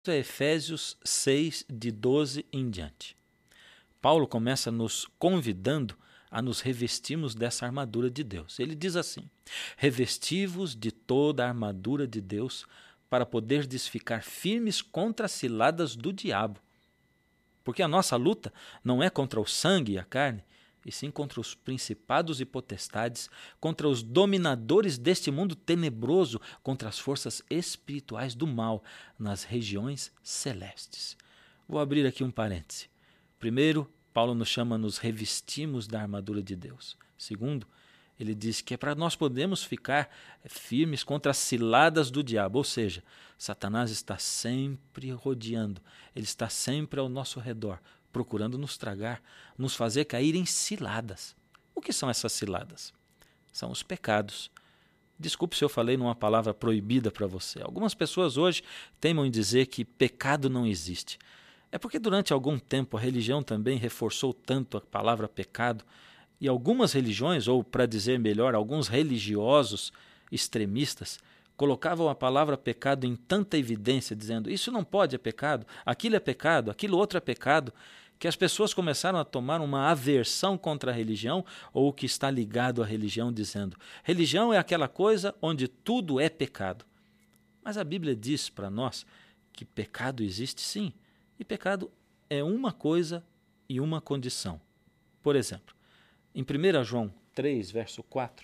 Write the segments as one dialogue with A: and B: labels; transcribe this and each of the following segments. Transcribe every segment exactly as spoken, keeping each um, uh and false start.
A: é Efésios seis, de doze em diante. Paulo começa nos convidando a nos revestirmos dessa armadura de Deus. Ele diz assim: revesti-vos de toda a armadura de Deus para poderdes ficar firmes contra as ciladas do diabo. Porque a nossa luta não é contra o sangue e a carne, e sim contra os principados e potestades, contra os dominadores deste mundo tenebroso, contra as forças espirituais do mal nas regiões celestes. Vou abrir aqui um parêntese. Primeiro, Paulo nos chama a nos revestirmos da armadura de Deus. Segundo, ele diz que é para nós podermos ficar firmes contra as ciladas do diabo, ou seja, Satanás está sempre rodeando, ele está sempre ao nosso redor, procurando nos tragar, nos fazer cair em ciladas. O que são essas ciladas? São os pecados. Desculpe se eu falei numa palavra proibida para você. Algumas pessoas hoje teimam em dizer que pecado não existe. É porque durante algum tempo a religião também reforçou tanto a palavra pecado, e algumas religiões, ou para dizer melhor, alguns religiosos extremistas, colocavam a palavra pecado em tanta evidência, dizendo isso não pode, é pecado, aquilo é pecado, aquilo outro é pecado, que as pessoas começaram a tomar uma aversão contra a religião ou o que está ligado à religião, dizendo religião é aquela coisa onde tudo é pecado. Mas a Bíblia diz para nós que pecado existe sim, e pecado é uma coisa e uma condição. Por exemplo, em primeiro João três, verso quatro,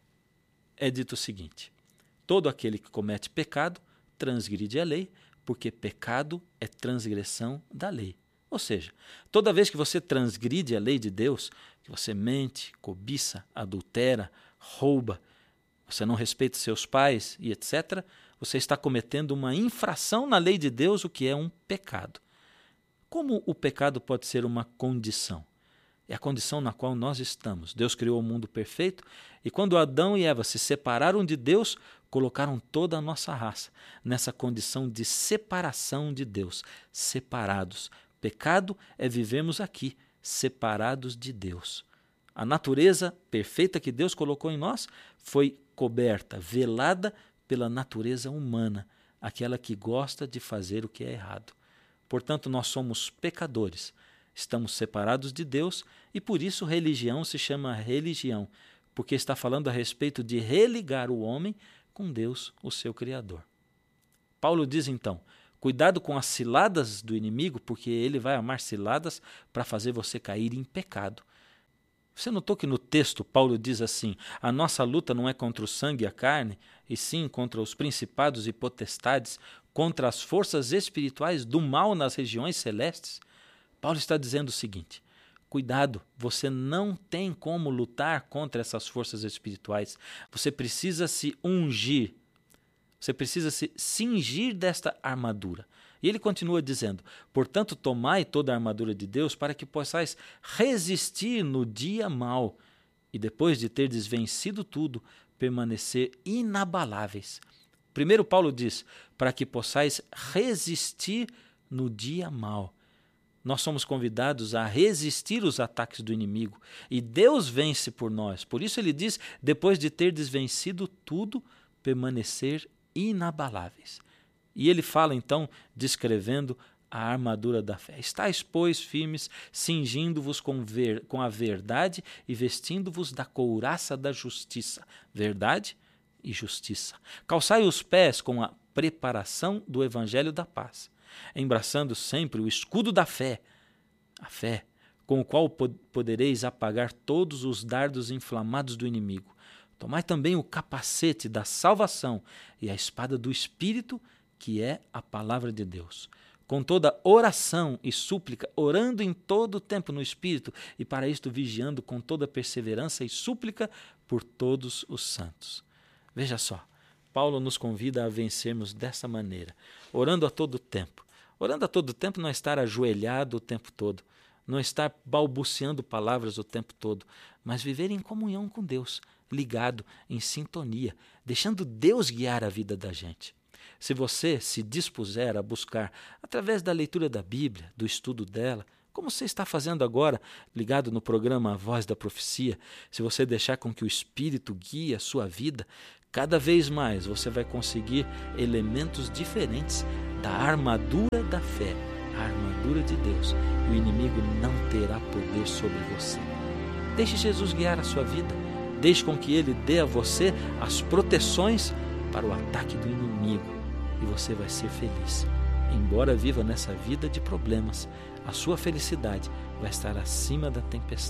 A: é dito o seguinte: todo aquele que comete pecado transgride a lei, porque pecado é transgressão da lei. Ou seja, toda vez que você transgride a lei de Deus, que você mente, cobiça, adultera, rouba, você não respeita seus pais e etcétera, você está cometendo uma infração na lei de Deus, o que é um pecado. Como o pecado pode ser uma condição? É a condição na qual nós estamos. Deus criou o mundo perfeito e quando Adão e Eva se separaram de Deus, colocaram toda a nossa raça nessa condição de separação de Deus, separados. Pecado é vivermos aqui, separados de Deus. A natureza perfeita que Deus colocou em nós foi coberta, velada pela natureza humana, aquela que gosta de fazer o que é errado. Portanto, nós somos pecadores, estamos separados de Deus e por isso religião se chama religião, porque está falando a respeito de religar o homem com Deus, o seu Criador. Paulo diz então: cuidado com as ciladas do inimigo, porque ele vai armar ciladas para fazer você cair em pecado. Você notou que no texto Paulo diz assim: a nossa luta não é contra o sangue e a carne, e sim contra os principados e potestades, contra as forças espirituais do mal nas regiões celestes? Paulo está dizendo o seguinte: cuidado, você não tem como lutar contra essas forças espirituais. Você precisa se ungir, você precisa se cingir desta armadura. E ele continua dizendo: portanto, tomai toda a armadura de Deus para que possais resistir no dia mau e depois de terdes vencido tudo, permanecer inabaláveis. Primeiro Paulo diz, para que possais resistir no dia mau. Nós somos convidados a resistir os ataques do inimigo e Deus vence por nós. Por isso ele diz, depois de terdes vencido tudo, permanecer inabaláveis. E ele fala então, descrevendo a armadura da fé. Estais, pois, firmes, cingindo-vos com, ver, com a verdade e vestindo-vos da couraça da justiça. Verdade e justiça. Calçai os pés com a preparação do evangelho da paz, embraçando sempre o escudo da fé, a fé, com o qual podereis apagar todos os dardos inflamados do inimigo. Tomai também o capacete da salvação e a espada do Espírito, que é a palavra de Deus. Com toda oração e súplica, orando em todo o tempo no Espírito, e para isto vigiando com toda perseverança e súplica por todos os santos. Veja só, Paulo nos convida a vencermos dessa maneira, orando a todo tempo. Orando a todo tempo não é estar ajoelhado o tempo todo, não estar balbuciando palavras o tempo todo, mas viver em comunhão com Deus, ligado, em sintonia, deixando Deus guiar a vida da gente. Se você se dispuser a buscar, através da leitura da Bíblia, do estudo dela, como você está fazendo agora, ligado no programa A Voz da Profecia, se você deixar com que o Espírito guie a sua vida, cada vez mais você vai conseguir elementos diferentes da armadura da fé, a armadura de Deus, e o inimigo não terá poder sobre você. Deixe Jesus guiar a sua vida, deixe com que Ele dê a você as proteções para o ataque do inimigo, e você vai ser feliz. Embora viva nessa vida de problemas, a sua felicidade vai estar acima da tempestade.